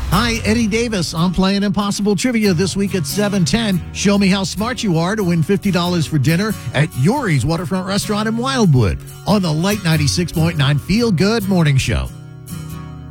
Hi, Eddie Davis. I'm playing Impossible Trivia this week at 7:10. Show me how smart you are to win $50 for dinner at Yuri's Waterfront Restaurant in Wildwood on the Light 96.9 Feel Good Morning Show.